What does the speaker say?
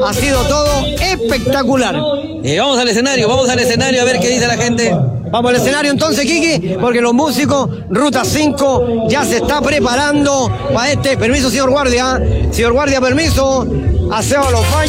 ha sido todo espectacular. Vamos al escenario a ver qué dice la gente. Vamos al escenario entonces, Kiki, porque los músicos, Ruta 5, ya se está preparando para este. Permiso, señor guardia. Señor guardia, permiso. Aseo a los baños.